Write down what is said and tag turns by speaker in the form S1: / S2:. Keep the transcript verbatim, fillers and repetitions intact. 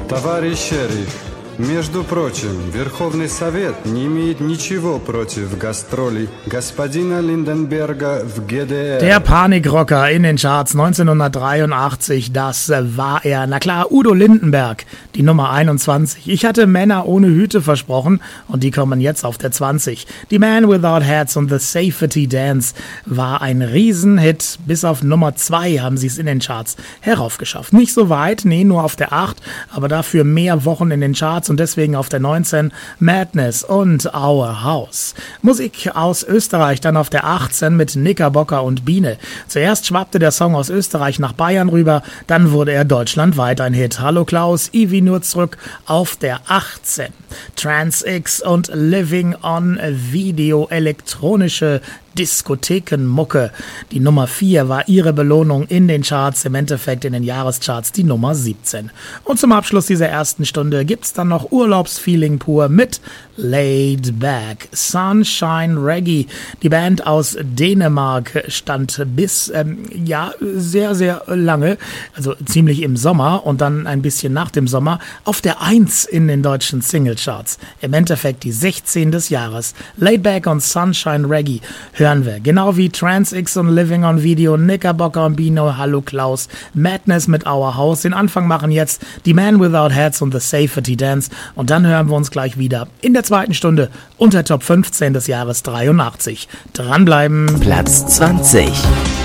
S1: Товарищ шериф, между прочим, Верховный Совет не имеет ничего против гастролей господина Lindenberger в G D R.
S2: Der Panikrocker in den Charts neunzehnhundertdreiundachtzig, das war er. Na klar, Udo Lindenberg, die Nummer einundzwanzig. Ich hatte Männer ohne Hüte versprochen und die kommen jetzt auf der zwanzig. Die Man Without Hats und The Safety Dance war ein Riesenhit. Bis auf Nummer zwei haben sie es in den Charts heraufgeschafft. Nicht so weit, nee, nur auf der acht, aber dafür mehr Wochen in den Charts. Und deswegen auf der neunzehn Madness und Our House. Musik aus Österreich dann auf der achtzehn mit Knickerbocker und Biene. Zuerst schwappte der Song aus Österreich nach Bayern rüber, dann wurde er deutschlandweit ein Hit. Hallo Klaus, Ivi nur zurück auf der achtzehn. Trans-X und Living on Video, elektronische Diskothekenmucke. Die Nummer vier war ihre Belohnung in den Charts, im Endeffekt in den Jahrescharts die Nummer siebzehn. Und zum Abschluss dieser ersten Stunde gibt's dann noch Urlaubsfeeling pur mit Laid Back. Sunshine Reggae. Die Band aus Dänemark stand bis, ähm, ja, sehr, sehr lange, also ziemlich im Sommer und dann ein bisschen nach dem Sommer, auf der eins in den deutschen Singlecharts. Im Endeffekt die sechzehn des Jahres. Laid Back und Sunshine Reggae hören wir. Genau wie Trans-X und Living on Video, Knickerbocker und Bino, Hallo Klaus, Madness mit Our House. Den Anfang machen jetzt die Man Without Hats und The Safety Dance. Und dann hören wir uns gleich wieder in der zweiten Stunde unter Top fünfzehn des Jahres dreiundachtzig. Dranbleiben.
S3: Platz zwanzig.